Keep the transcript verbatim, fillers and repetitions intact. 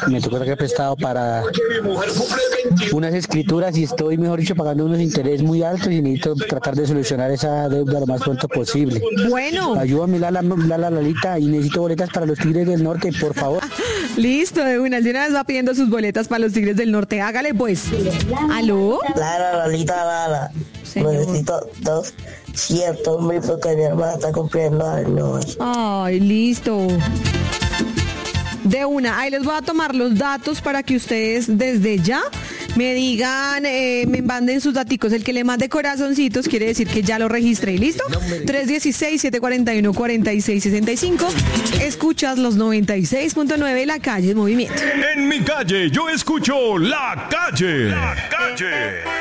me tocó sacar prestado para unas escrituras y estoy, mejor dicho, pagando unos intereses muy altos y necesito tratar de solucionar esa deuda lo más pronto posible. Bueno. Ayúdame, Lala, Lala, Lalita, y necesito boletas para los Tigres del Norte, por favor. Listo, de una, de una vez va pidiendo sus boletas para los Tigres del Norte. Hágale pues. ¿Aló? Lala, Lalita, Lala. Señor. Necesito dos cientos mil porque mi hermana está cumpliendo años. Ay, listo. De una, ahí les voy a tomar los datos para que ustedes desde ya me digan, eh, me manden sus daticos. El que le mande corazoncitos quiere decir que ya lo registré. ¿Listo? tres uno seis, siete cuatro uno, cuatro seis seis cinco. Escuchas los noventa y seis punto nueve, La Calle en Movimiento. En mi calle yo escucho La Calle. La Calle.